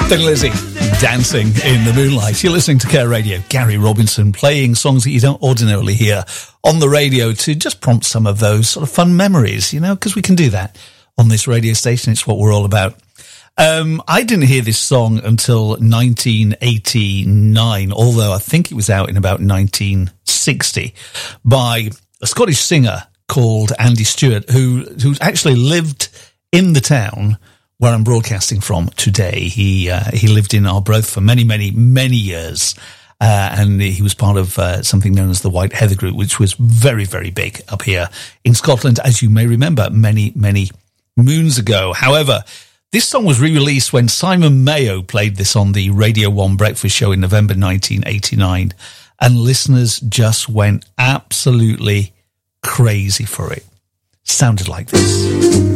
Thin Lizzy, Dancing in the Moonlight. You're listening to Care Radio. Gary Robinson playing songs that you don't ordinarily hear on the radio to just prompt some of those sort of fun memories, you know, because we can do that on this radio station. It's what we're all about. I didn't hear this song until 1989, although I think it was out in about 1960 by a Scottish singer called Andy Stewart, who's actually lived in the town where I'm broadcasting from today. He lived in Arbroath for many, many, many years. And he was part of something known as the White Heather Group, which was very, very big up here in Scotland, as you may remember, many, many moons ago. However, this song was re-released when Simon Mayo played this on the Radio 1 Breakfast Show in November 1989, and listeners just went absolutely crazy for it. Sounded like this.